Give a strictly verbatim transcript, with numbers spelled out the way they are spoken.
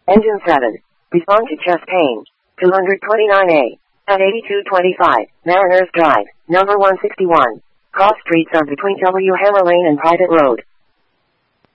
Engine seven. Respond to chest pain. two twenty-nine A. At eighty-two twenty-five, Mariners Drive, number one sixty-one. Cross streets are between W. Hammer Lane and Private Road.